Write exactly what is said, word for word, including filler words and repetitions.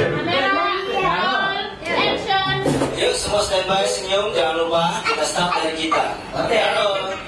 Yuk semua standby senyum, jangan lupa kita start dari kita. Oke, halo.